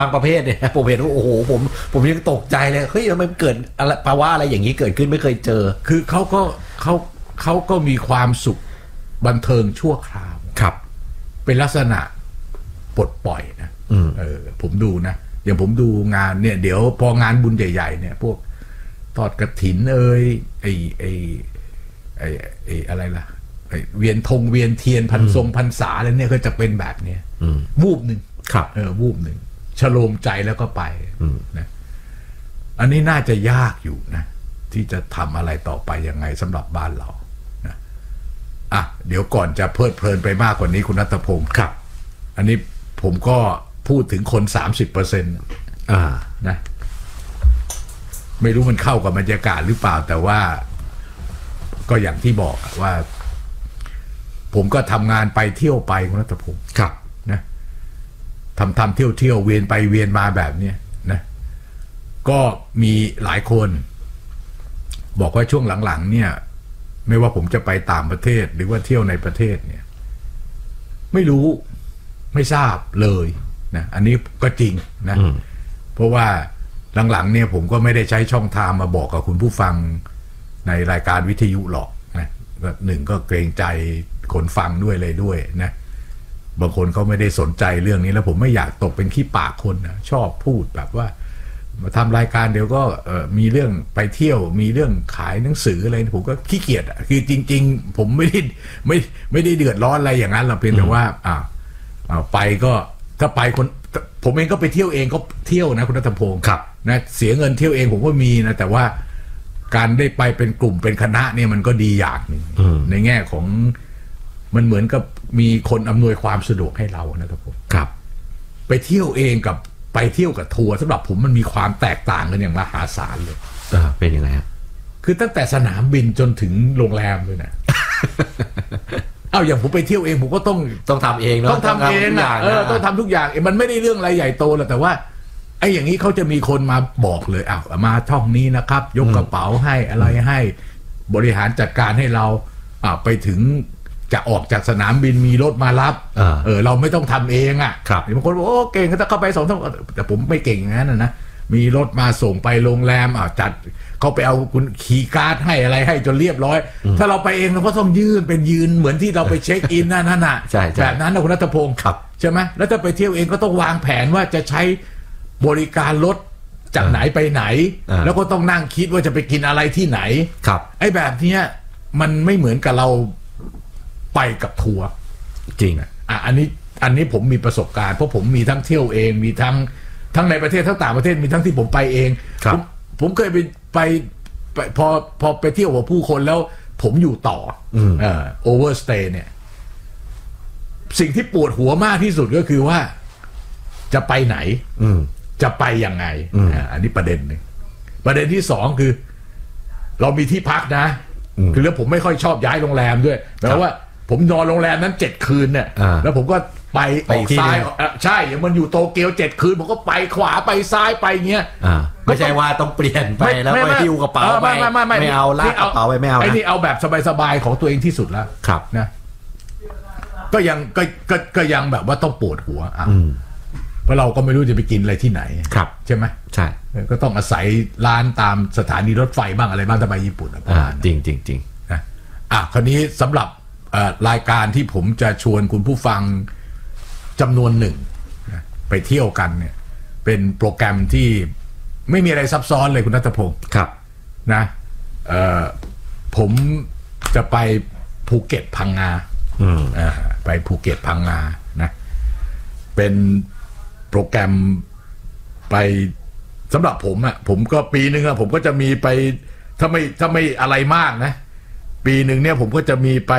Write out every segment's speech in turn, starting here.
บางประเภทเนี่ยผมเห็นว่าโอ้โหผมยังตกใจเลยเฮ้ยมันเกิดอะไรภาวะอะไรอย่างนี้เกิดขึ้นไม่เคยเจอคือเขาก็มีความสุขบันเทิงชั่วคราวครับเป็นลักษณะปลดปล่อยนะผมดูนะอย่างผมดูงานเนี่ยเดี๋ยวพองานบุญใหญ่ๆเนี่ยพวกทอดกฐินไอ้อะไรล่ะเวียนธงเวียนเทียนพรรษาอะไรเนี่ยก็จะเป็นแบบเนี้ยวูบหนึ่งครับวูบหนึ่งชโลมใจแล้วก็ไปนะอันนี้น่าจะยากอยู่นะที่จะทำอะไรต่อไปยังไงสำหรับบ้านเรานะเดี๋ยวก่อนจะเพลิดเพลินไปมากกว่านี้คุณณัฐพงศ์ครับอันนี้ผมก็พูดถึงคน 30% นะไม่รู้มันเข้ากับบรรยากาศหรือเปล่าแต่ว่าก็อย่างที่บอกว่าผมก็ทำงานไปเที่ยวไปคุณณัฐพงศ์ครับนะทำเที่ยวเวียนไปเวียนมาแบบนี้นะก็มีหลายคนบอกว่าช่วงหลังๆเนี่ยไม่ว่าผมจะไปต่างประเทศหรือว่าเที่ยวในประเทศเนี่ยไม่รู้ไม่ทราบเลยนะอันนี้ก็จริงนะเพราะว่าหลังๆเนี่ยผมก็ไม่ได้ใช้ช่องทางมาบอกกับคุณผู้ฟังในรายการวิทยุหรอกนะหนึ่งก็เกรงใจคนฟังด้วยเลยด้วยนะบางคนเขาไม่ได้สนใจเรื่องนี้แล้วผมไม่อยากตกเป็นขี้ปากคนนะชอบพูดแบบว่ามาทำรายการเดี๋ยวก็มีเรื่องไปเที่ยวมีเรื่องขายหนังสืออะไรผมก็ขี้เกียจคือจริงๆผมไม่ได้เดือดร้อนอะไรอย่างนั้นหรอกเพียงแต่ว่าไปก็ถ้าไปผมเองก็ไปเที่ยวเองก็เที่ยวนะคุณณัฐพงศ์นะเสียเงินเที่ยวเองผมก็มีนะแต่ว่าการได้ไปเป็นกลุ่มเป็นคณะเนี่ยมันก็ดีอย่างหนึ่งในแง่ของมันเหมือนกับมีคนอำนวยความสะดวกให้เรานะครับผมครับไปเที่ยวเองกับไปเที่ยวกับทัวร์สำหรับผมมันมีความแตกต่างกันอย่างมหาศาลเลยเป็นยังไงครับคือตั้งแต่สนามบินจนถึงโรงแรมเลยนะอย่างผมไปเที่ยวเองผมก็ต้องทำเองเนาะต้องทำเองต้องทำทุกอย่างมันไม่ได้เรื่องอะไรใหญ่โตหรอกแต่ว่าไอ้อย่างนี้เขาจะมีคนมาบอกเลยมาท่องนี้นะครับยกกระเป๋าให้อะไรให้บริหารจัดการให้เราไปถึงจะออกจากสนามบินมีรถมารับเราไม่ต้องทำเองบางคนบอกโอ้เก่งถ้าเข้าไปแต่ผมไม่เก่งอย่างนั้นนะมีรถมาส่งไปโรงแรมจัดเขาไปเอาคุณคีย์การ์ดให้อะไรให้จนเรียบร้อยถ้าเราไปเองเราก็ต้องยืนเหมือนที่เราไปเช็คอินนั่นน่ะแบบนั้นนะคุณณัฐพงศ์ใช่ไหมแล้วถ้าไปเที่ยวเองก็ต้องวางแผนว่าจะใช้บริการรถจากไหนไปไหนแล้วก็ต้องนั่งคิดว่าจะไปกินอะไรที่ไหนไอ้แบบนี้มันไม่เหมือนกับเราไปกับทัวร์จริงอันนี้ผมมีประสบการณ์เพราะผมมีทั้งเที่ยวเองมีทั้งในประเทศทั้งต่างประเทศมีทั้งที่ผมไปเองผมเคยไปพอไปเที่ยวกับผู้คนแล้วผมอยู่ต่อโอเวอร์สเตย์เนี่ยสิ่งที่ปวดหัวมากที่สุดก็คือว่าจะไปไหนจะไปยังไงอันนี้ประเด็นหนึ่งประเด็นที่สองคือเรามีที่พักนะคือแล้วผมไม่ค่อยชอบย้ายโรงแรมด้วยแปลว่าผมนอนโรงแรมนั้น7 คืนเนี่ยแล้วผมก็ไปออกซ้ายใช่อย่างมันอยู่โตเกียว7 คืนผมก็ไปขวาไปซ้ายไปเงี้ยไม่ใช่ว่าต้องเปลี่ยนไปแล้วไปหิ้วกระเป๋าไปไม่เอาลากกระเป๋าไปไม่เอาไอ้นี่เอาแบบสบายๆของตัวเองที่สุดแล้วนะก็ยังแบบว่าต้องปวดหัวเพราะเราก็ไม่รู้จะไปกินอะไรที่ไหนใช่ไหมใช่ก็ต้องอาศัยร้านตามสถานีรถไฟบ้างอะไรบ้างถ้าไปญี่ปุ่นจริงนะคราวนี้สำหรับรายการที่ผมจะชวนคุณผู้ฟังจำนวนหนึ่งไปเที่ยวกันเนี่ยเป็นโปรแกรมที่ไม่มีอะไรซับซ้อนเลยคุณณัฐพงศ์นะผมจะไปภูเก็ตพังงาไปภูเก็ตพังงานะเป็นโปรแกรมไปสำหรับผมก็ปีนึงผมก็จะมีไปถ้าไม่อะไรมากนะปีหนึ่งเนี่ยผมก็จะมีไป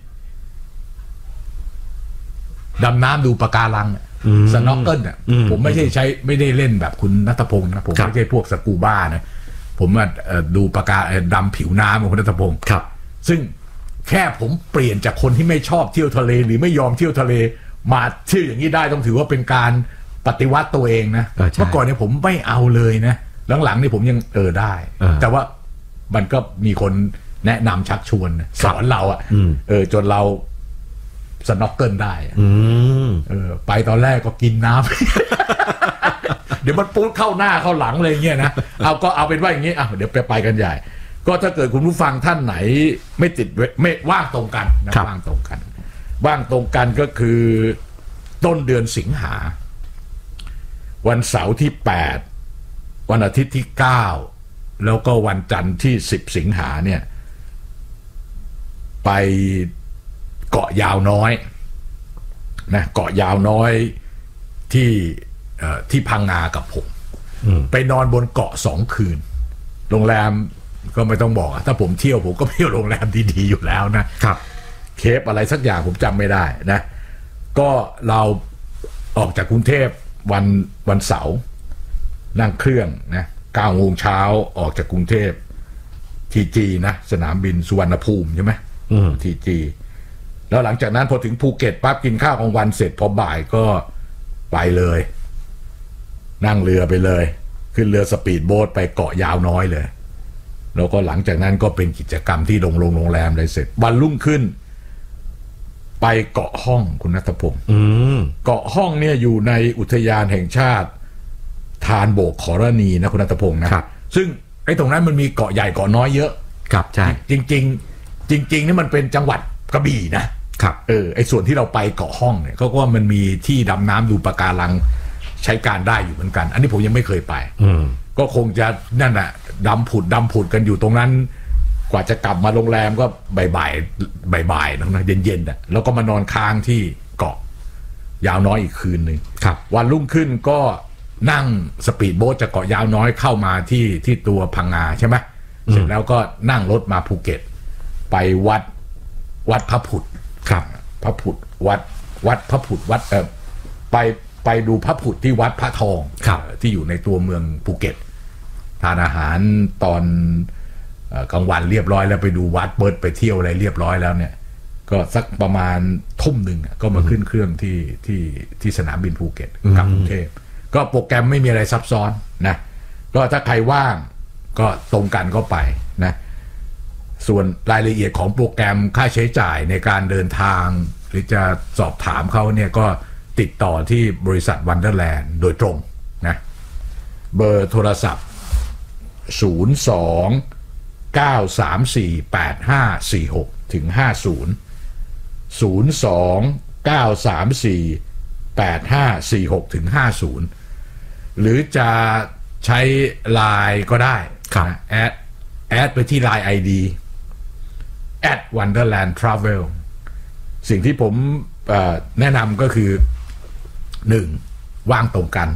ดำน้ำดูปะการังสน็อกเกิลผมไม่ได้เล่นแบบคุณณัฐพงศ์นะผมไม่ใช่พวกสกูบ้านะผมมาดูปะการดำผิวน้ำของคุณณัฐพงศ์ซึ่งแค่ผมเปลี่ยนจากคนที่ไม่ชอบเที่ยวทะเลหรือไม่ยอมเที่ยวทะเลมาเที่ยวอย่างนี้ได้ต้องถือว่าเป็นการปฏิวัติตัวเองนะเมื่อก่อนเนี่ยผมไม่เอาเลยนะหลังๆนี่ผมยังได้แต่ว่ามันก็มีคนแนะนำชักชวนสอนเราจนเราสน็อกเกิลได้ไปตอนแรกก็กินน้มันปูดเข้าหน้าเข้าหลังเลยเงี้ยนะเอาเป็นว่าอย่างงี้เดี๋ยวไปกันใหญ่ ก็ถ้าเกิดคุณผู้ฟังท่านไหนไม่ติดไม่ว่างตรงกันนะว่างตรงกันก็คือต้นเดือนสิงหาวันเสาร์ที่8วันอาทิตย์ที่9แล้วก็วันจันทร์ที่10สิงหาเนี่ยไปเกาะยาวน้อยนะเกาะยาวน้อยที่พังงากับผมไปนอนบนเกาะ2 คืนโรงแรมก็ไม่ต้องบอกถ้าผมเที่ยวผมก็เที่ยวโรงแรมดีๆอยู่แล้วนะครับเคปอะไรสักอย่างผมจำไม่ได้นะก็เราออกจากกรุงเทพวันเสาร์นั่งเครื่องนะ9 โมงเช้าออกจากกรุงเทพทีจีนะสนามบินสุวรรณภูมิใช่ไหมทีจีแล้วหลังจากนั้นพอถึงภูเก็ตปั๊บกินข้าวกลางวันเสร็จพอบ่ายก็ไปเลยนั่งเรือไปเลยขึ้นเรือสปีดโบ๊ทไปเกาะยาวน้อยเลยแล้วก็หลังจากนั้นก็เป็นกิจกรรมที่โรงแรมอะไรเสร็จวันรุ่งขึ้นไปเกาะห้องคุณณัฐพงศ์เกาะห้องเนี่ยอยู่ในอุทยานแห่งชาติธารโบกขรณีนะคุณณัฐพงศ์นะซึ่งไอ้ตรงนั้นมันมีเกาะใหญ่เกาะน้อยเยอะครับใช่จริงนี่มันเป็นจังหวัดกระบี่นะครับไอ้ส่วนที่เราไปเกาะห้องเนี่ยเขาก็ว่ามันมีที่ดำน้ำดูปะการังใช้การได้อยู่เหมือนกันอันนี้ผมยังไม่เคยไปก็คงจะนั่นน่ะดำผุดกันอยู่ตรงนั้นกว่าจะกลับมาโรงแรมก็บ่ายนะเย็นๆแล้วก็มานอนค้างที่เกาะยาวน้อยอีกคืนหนึ่งวันรุ่งขึ้นก็นั่งสปีดโบ๊ทจากเกาะยาวน้อยเข้ามาที่ตัวพังงาใช่ไหมเสร็จแล้วก็นั่งรถมาภูเก็ตไปวัดพระผุดพระผุดวัดพระผุดไปดูพระผุดที่วัดพระทองที่อยู่ในตัวเมืองภูเก็ตทานอาหารตอนกลางวันเรียบร้อยแล้วไปดูวัดเบิร์ดไปเที่ยวอะไรเรียบร้อยแล้วเนี่ยก็สักประมาณทุ่มหนึ่งก็มาขึ้นเครื่องที่สนามบินภูเก็ตกลับกรุงเทพก็โปรแกรมไม่มีอะไรซับซ้อนนะก็ถ้าใครว่างก็ตรงกันก็ไปนะส่วนรายละเอียดของโปรแกรมค่าใช้จ่ายในการเดินทางหรือจะสอบถามเขาเนี่ยก็ติดต่อที่บริษัทวันเดอร์แลนด์โดยตรงนะเบอร์โทรศัพท์02 934 8546ถึง50 02 934 8546ถึง50หรือจะใช้ LINE ก็ได้แอดไปที่ LINE ID @Wonderland Travel สิ่งที่ผมแนะนำก็คือ1ว่างตรงกัน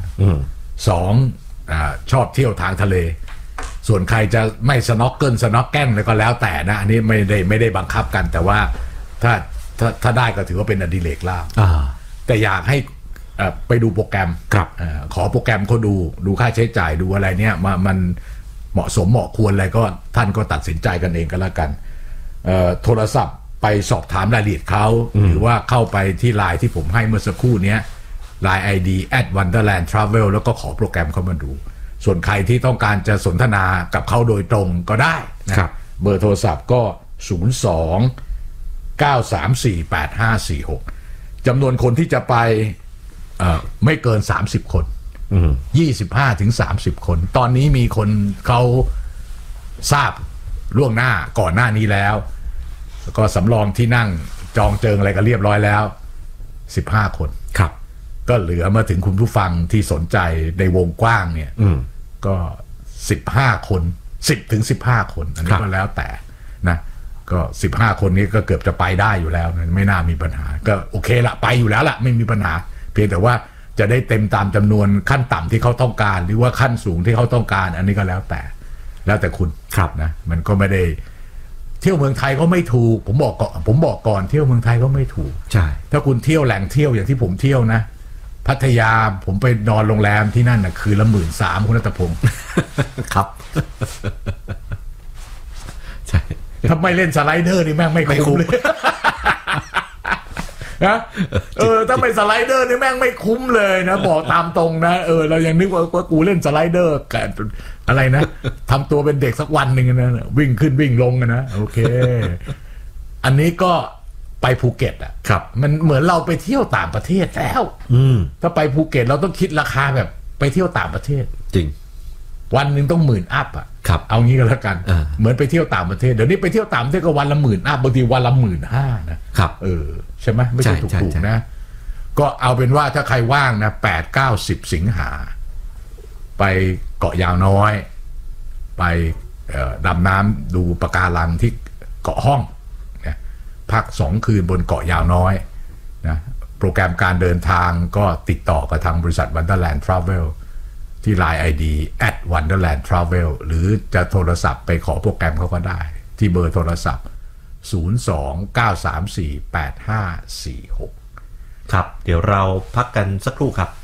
2ชอบเที่ยวทางทะเลส่วนใครจะไม่สน็อกเกิลแล้วก็แล้วแต่นะอันนี้ไม่ได้บังคับกันแต่ว่าถ้าได้ก็ถือว่าเป็นอดิเรกล่าแต่อยากให้ไปดูโปรแกรมขอโปรแกรมเขาดูค่าใช้จ่ายดูอะไรเนี่ยมันเหมาะสมเหมาะควรอะไรก็ท่านก็ตัดสินใจกันเองก็แล้วกันโทรศัพท์ไปสอบถามรายละเอียดเขาหรือว่าเข้าไปที่ไลน์ที่ผมให้เมื่อสักครู่นี้LINE ID @Wonderland Travel แล้วก็ขอโปรแกรมเข้ามาดูส่วนใครที่ต้องการจะสนทนากับเขาโดยตรงก็ได้นะครับเบอร์โทรศัพท์ก็02 934 8546จำนวนคนที่จะไปไม่เกิน30คน25ถึง30คนตอนนี้มีคนเขาทราบล่วงหน้าก่อนหน้านี้แล้วก็สำรองที่นั่งจองเจิงอะไรก็เรียบร้อยแล้ว15คนครับก็เหลือมาถึงคุณผู้ฟังที่สนใจในวงกว้างเนี่ยก็15คน10ถึง15คนอันนี้ก็แล้วแต่นะก็15คนนี้ก็เกือบจะไปได้อยู่แล้วนะไม่น่ามีปัญหาก็โอเคละไปอยู่แล้วละไม่มีปัญหาเพียงแต่ว่าจะได้เต็มตามจำนวนขั้นต่ำที่เขาต้องการหรือว่าขั้นสูงที่เขาต้องการอันนี้ก็แล้วแต่คุณนะมันก็ไม่ได้เที่ยวเมืองไทยก็ไม่ถูกผมบอกก่อนเที่ยวเมืองไทยก็ไม่ถูกใช่ถ้าคุณเที่ยวแหล่งเที่ยวอย่างที่ผมเที่ยวนะพัทยาผมไปนอนโรงแรมที่นั่นนะคืนละ 13,000 คุณณัฐพงศ์ครับใช่ถ้าไม่เล่นสไลเดอร์นี่แม่งไม่คุ้มเลยนะถ้าไปสไลเดอร์นี่แม่งไม่คุ้มเลยนะบอกตามตรงนะเรายังนึกว่ากูเล่นสไลเดอร์กันอะไรนะทำตัวเป็นเด็กสักวันหนึ่งนะวิ่งขึ้นวิ่งลงนะโอเคอันนี้ก็ไปภูเก็ตมันเหมือนเราไปเที่ยวต่างประเทศแล้วถ้าไปภูเก็ตเราต้องคิดราคาแบบไปเที่ยวต่างประเทศจริงวันหนึ่งต้อง10,000 อัพอ่ะครับเอางี้ก็แล้วกันเหมือนไปเที่ยวต่างประเทศเดี๋ยวนี้ไปเที่ยวต่างประเทศก็วันละ10,000 อัพบางทีวันละ15,000นะครับใช่ไหมไม่ใช่ถูกๆนะก็เอาเป็นว่าถ้าใครว่างนะ8 9 10 สิงหาไปเกาะยาวน้อยไปดำน้ำดูปะการังที่เกาะห้องนะพัก2 คืนบนเกาะยาวน้อยนะโปรแกรมการเดินทางก็ติดต่อกับทางบริษัท Wonderland Travel ที่ Line ID @Wonderland Travel หรือจะโทรศัพท์ไปขอโปรแกรมเขาก็ได้ที่เบอร์โทรศัพท์029348546 ครับเดี๋ยวเราพักกันสักครู่ครับ